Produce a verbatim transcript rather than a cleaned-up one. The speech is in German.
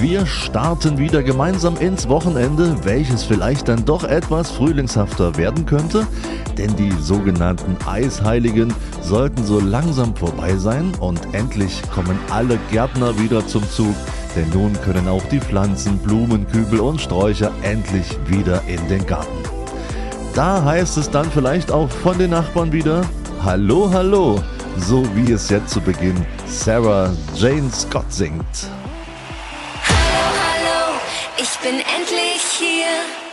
Wir starten wieder gemeinsam ins Wochenende, welches vielleicht dann doch etwas frühlingshafter werden könnte, denn die sogenannten Eisheiligen sollten so langsam vorbei sein und endlich kommen alle Gärtner wieder zum Zug, denn nun können auch die Pflanzen, Blumenkübel und Sträucher endlich wieder in den Garten. Da heißt es dann vielleicht auch von den Nachbarn wieder: Hallo, hallo, so wie es jetzt zu Beginn Sarah Jane Scott singt. Hallo, hallo, ich bin endlich hier.